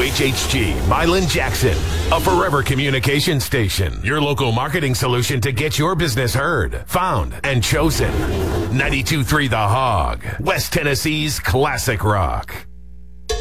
WHHG, Milan Jackson, a forever communication station. Your local marketing solution to get your business heard, found, and chosen. 92.3 The Hog, West Tennessee's classic rock.